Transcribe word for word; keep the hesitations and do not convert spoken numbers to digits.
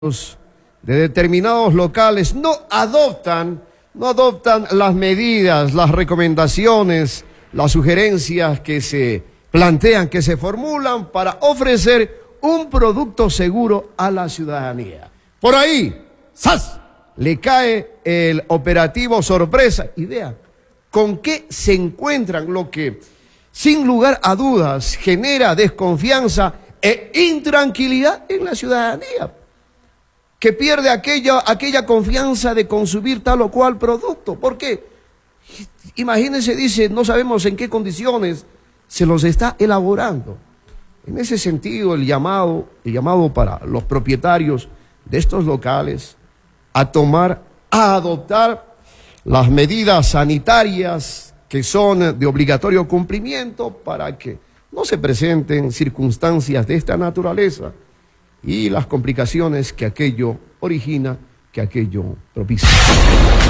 de determinados locales no adoptan, no adoptan las medidas, las recomendaciones, las sugerencias que se plantean, que se formulan para ofrecer un producto seguro a la ciudadanía. Por ahí, ¡zas!, le cae el operativo sorpresa y vean con qué se encuentran, lo que sin lugar a dudas genera desconfianza e intranquilidad en la ciudadanía, que pierde aquella, aquella confianza de consumir tal o cual producto. ¿Por qué? Imagínense, dice, no sabemos en qué condiciones se los está elaborando. En ese sentido, el llamado, el llamado para los propietarios de estos locales a tomar, a adoptar las medidas sanitarias que son de obligatorio cumplimiento para que no se presenten circunstancias de esta naturaleza y las complicaciones que aquello origina, que aquello propicia.